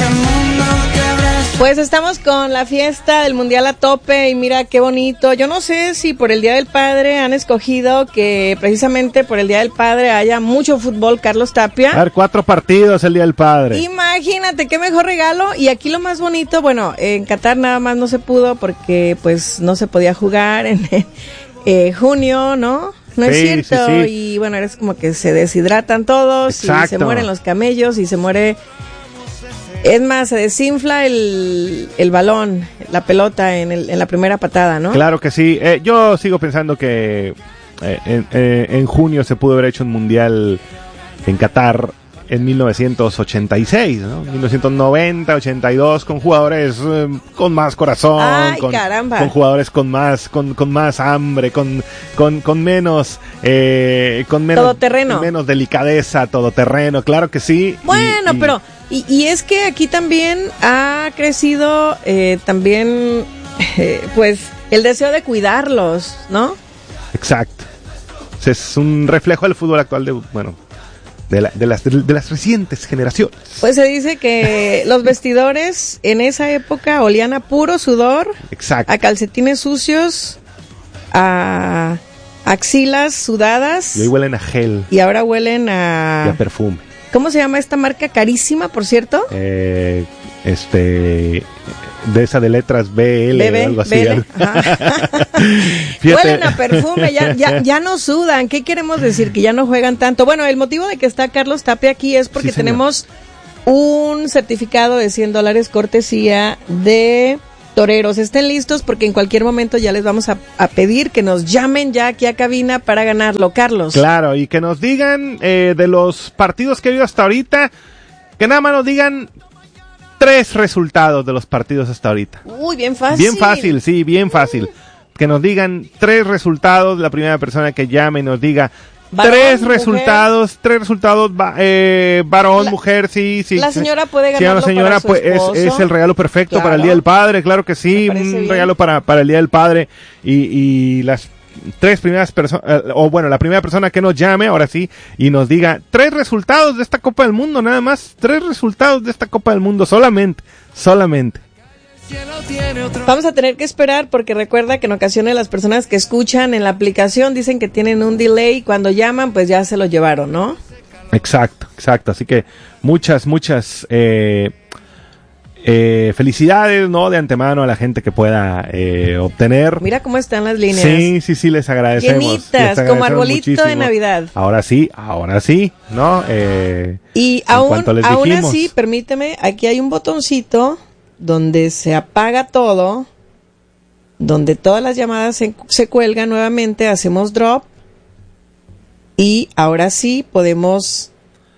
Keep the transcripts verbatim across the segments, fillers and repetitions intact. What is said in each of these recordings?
Pues estamos con la fiesta del Mundial a tope y mira qué bonito. Yo no sé si por el Día del Padre han escogido que precisamente por el Día del Padre haya mucho fútbol, Carlos Tapia. A ver, cuatro partidos el Día del Padre. Imagínate, qué mejor regalo. Y aquí lo más bonito, bueno, en Qatar nada más no se pudo porque pues no se podía jugar en eh, junio, ¿no? No sí, es cierto. Sí, sí. Y bueno, es como que se deshidratan todos. Exacto. Y se mueren los camellos y se muere... Es más, se desinfla el, el balón, la pelota en, el, en la primera patada, ¿no? Claro que sí. Eh, yo sigo pensando que eh, en, eh, en junio se pudo haber hecho un mundial en Qatar en mil novecientos ochenta y seis, ¿no? mil novecientos noventa, ochenta y dos, con jugadores eh, con más corazón. Ay, con, caramba. Con jugadores con más, con, con más hambre, con, con, con menos, eh, con menos, todoterreno. menos delicadeza, todoterreno, claro que sí. Bueno, y, y, pero... Y, y es que aquí también ha crecido eh, también eh, pues el deseo de cuidarlos, ¿no? Exacto. O sea, es un reflejo del fútbol actual de, bueno, de, la, de, las, de, de las recientes generaciones. Pues se dice que los vestidores en esa época olían a puro sudor. Exacto. A calcetines sucios, a axilas sudadas. Y hoy huelen a gel. Y ahora huelen a... Y a perfume. ¿Cómo se llama esta marca carísima, por cierto? Eh, este, de esa de letras B L B B, o algo así. B L, huelen a perfume, ya, ya, ya no sudan. ¿Qué queremos decir? Que ya no juegan tanto. Bueno, el motivo de que está Carlos Tapia aquí es porque sí, tenemos un certificado de cien dólares cortesía de Toreros. Estén listos porque en cualquier momento ya les vamos a, a pedir que nos llamen ya aquí a cabina para ganarlo, Carlos. Claro, y que nos digan eh, de los partidos que ha habido hasta ahorita, que nada más nos digan tres resultados de los partidos hasta ahorita. Uy, bien fácil. Bien fácil, sí, bien fácil. Uh. Que nos digan tres resultados, la primera persona que llame y nos diga... Varón, tres mujer. resultados, tres resultados, eh, varón, la, mujer, sí, sí. La señora puede ganarlo sí, la señora, para su pues, esposo. Es, es el regalo perfecto claro. para el Día del Padre, claro que sí, un bien. regalo para, para el Día del Padre. Y, y las tres primeras personas, eh, o bueno, la primera persona que nos llame, ahora sí, y nos diga tres resultados de esta Copa del Mundo, nada más, tres resultados de esta Copa del Mundo, solamente, solamente. Vamos a tener que esperar porque recuerda que en ocasiones las personas que escuchan en la aplicación dicen que tienen un delay y cuando llaman pues ya se lo llevaron, ¿no? Exacto, exacto. Así que muchas, muchas eh, eh, felicidades, ¿no? De antemano a la gente que pueda eh, obtener. Mira cómo están las líneas. Sí, sí, sí, les agradecemos. Llenitas, les agradecemos como arbolito muchísimo. De Navidad. Ahora sí, ahora sí, ¿no? Eh, y aún, aún así, permíteme, aquí hay un botoncito donde se apaga todo, donde todas las llamadas se, se cuelgan nuevamente, hacemos drop y ahora sí podemos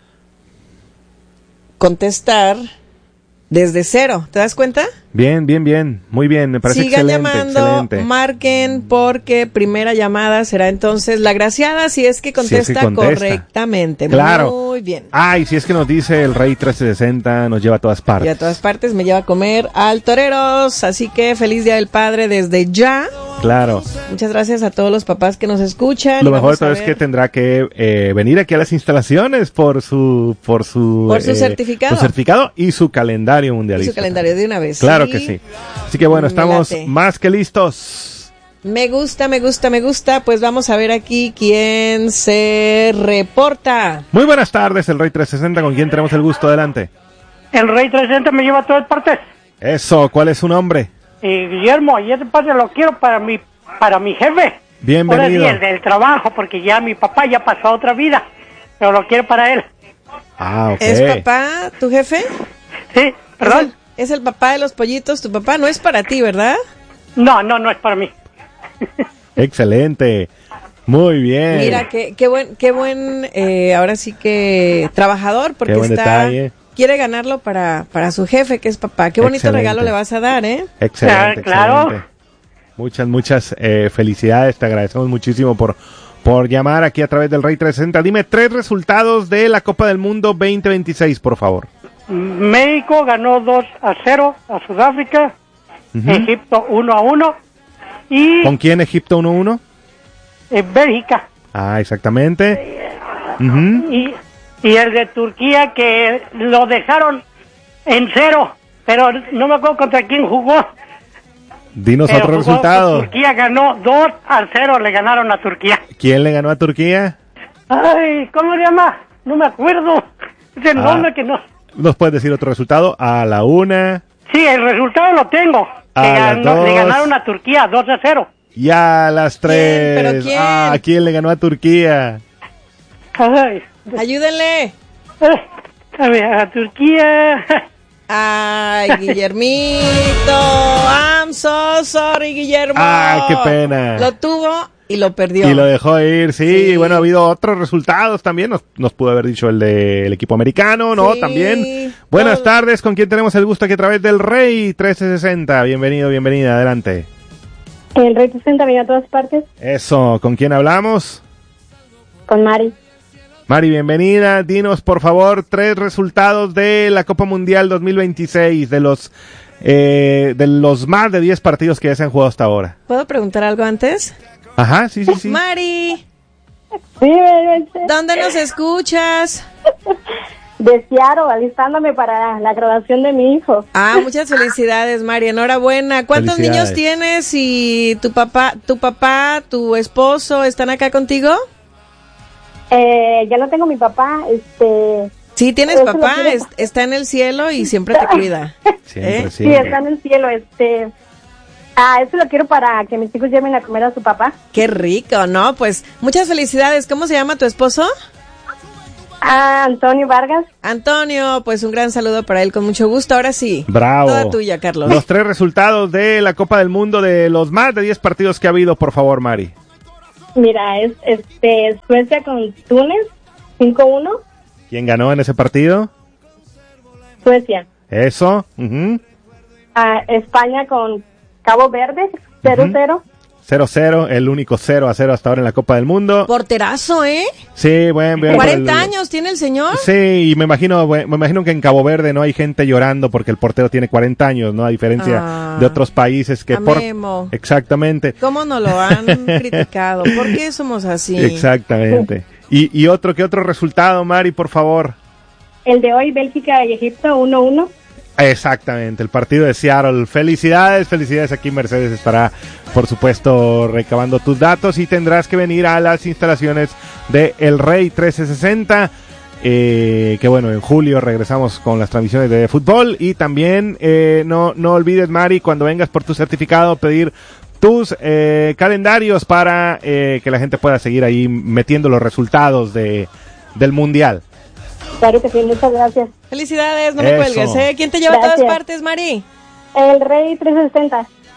contestar desde cero. ¿Te das cuenta? Bien, bien, bien. Muy bien, me parece Sigan excelente, llamando, excelente. Marquen porque primera llamada será entonces la graciada si es que contesta, si es que contesta. correctamente. Claro. Muy bien. Ah, y si es que nos dice el Rey trescientos sesenta, nos lleva a todas partes. Y a todas partes me lleva a comer al Toreros, así que feliz Día del Padre desde ya. Claro. Muchas gracias a todos los papás que nos escuchan. Lo mejor de todo es que tendrá que eh, venir aquí a las instalaciones por su por su, por su eh, certificado. Su certificado y su calendario mundialista. Y su calendario de una vez. Claro sí. que sí. Así que bueno, estamos más que listos. Me gusta, me gusta, me gusta. Pues vamos a ver aquí quién se reporta. Muy buenas tardes, el Rey trescientos sesenta. ¿Con quién tenemos el gusto? Adelante. El Rey trescientos sesenta me lleva a todas partes. Eso, ¿cuál es su nombre? Eh, Guillermo, y ese padre lo quiero para mi para mi jefe. Bienvenido. Ahora sí, el del trabajo, porque ya mi papá ya pasó a otra vida, pero lo quiero para él. Ah, ok. ¿Es papá tu jefe? Sí, perdón. ¿Es el, es el papá de los pollitos, tu papá? No es para ti, ¿verdad? No, no, no es para mí. Excelente. Muy bien. Mira, qué, qué buen, qué buen eh, ahora sí que trabajador, porque qué buen está... detalle. Quiere ganarlo para, para su jefe, que es papá. Qué bonito Excelente. regalo le vas a dar, ¿eh? Excelente, claro. excelente. Muchas, muchas eh, felicidades. Te agradecemos muchísimo por, por llamar aquí a través del Rey trescientos sesenta. Dime tres resultados de la Copa del Mundo veinte veintiséis, por favor. México ganó dos a cero a Sudáfrica. Uh-huh. Egipto uno a uno. Y ¿con quién Egipto uno a uno? En Bélgica. Ah, exactamente. Uh-huh. Y... Y el de Turquía que lo dejaron en cero, pero no me acuerdo contra quién jugó. Dinos pero otro jugó, resultado. Turquía ganó dos a cero, le ganaron a Turquía. ¿Quién le ganó a Turquía? Ay, ¿cómo se llama? No me acuerdo. Es el ah, nombre que no... ¿Nos puedes decir otro resultado? A la una. Sí, el resultado lo tengo. A le, las ganó, dos. le ganaron a Turquía dos a cero. Y a las tres. ¿Quién? ¿Pero quién? Ah, ¿quién le ganó a Turquía? Ay. Ayúdenle. A ver, a Turquía. Ay, Guillermito. I'm so sorry, Guillermo. Ah, qué pena. Lo tuvo y lo perdió. Y lo dejó ir, sí. sí. Bueno, ha habido otros resultados también. Nos, nos pudo haber dicho el del equipo americano, ¿no? Sí. También. Buenas Todo. tardes. ¿Con quién tenemos el gusto aquí a través del Rey trescientos sesenta? Bienvenido, bienvenida. Adelante. El Rey trescientos sesenta viene a todas partes. Eso. ¿Con quién hablamos? Con Mari. Mari, bienvenida. Dinos, por favor, tres resultados de la Copa Mundial dos mil veintiséis, de los eh, de los más de diez partidos que ya se han jugado hasta ahora. ¿Puedo preguntar algo antes? Ajá, sí, sí, sí. Mari. Sí, ¿dónde nos escuchas? De Seattle, alistándome para la graduación de mi hijo. Ah, muchas felicidades, Mari, enhorabuena. ¿Cuántos niños tienes y tu papá, tu papá, tu esposo están acá contigo? Eh, ya no tengo mi papá, este... Sí, tienes papá, es, está en el cielo y siempre te cuida. Siempre, ¿eh? siempre. Sí, está en el cielo, este... Ah, eso lo quiero para que mis hijos lleven a comer a su papá. Qué rico, ¿no? Pues muchas felicidades. ¿Cómo se llama tu esposo? Ah, Antonio Vargas. Antonio, pues un gran saludo para él, con mucho gusto. Ahora sí. Bravo. Toda tuya, Carlos. Los tres resultados de la Copa del Mundo de los más de diez partidos que ha habido, por favor, Mari. Mira, es este Suecia con Túnez, cinco uno. ¿Quién ganó en ese partido? Suecia. Eso. Uh-huh. Ah, España con Cabo Verde, cero cero. cero cero, el único cero a cero hasta ahora en la Copa del Mundo. Porterazo, ¿eh? Sí, bueno, bueno. cuarenta años tiene el señor. Sí, y me imagino, me imagino que en Cabo Verde no hay gente llorando porque el portero tiene cuarenta años, ¿no? A diferencia ah, de otros países que a por Memo. Exactamente. ¿Cómo nos lo han criticado? ¿Por qué somos así? Exactamente. Y, y otro, ¿qué otro resultado, Mari, por favor? El de hoy, Bélgica y Egipto, uno uno. Exactamente, el partido de Seattle. Felicidades, felicidades. Aquí Mercedes estará, por supuesto, recabando tus datos y tendrás que venir a las instalaciones de El Rey trescientos sesenta. Eh, que bueno, en julio regresamos con las transmisiones de fútbol. Y también eh, no, no olvides, Mari, cuando vengas por tu certificado, pedir tus eh, calendarios para eh, que la gente pueda seguir ahí metiendo los resultados de del Mundial. Claro que sí, muchas gracias. Felicidades, no me Eso. cuelgues, ¿eh? ¿Quién te lleva Gracias. a todas partes, Mari? El Rey trescientos sesenta.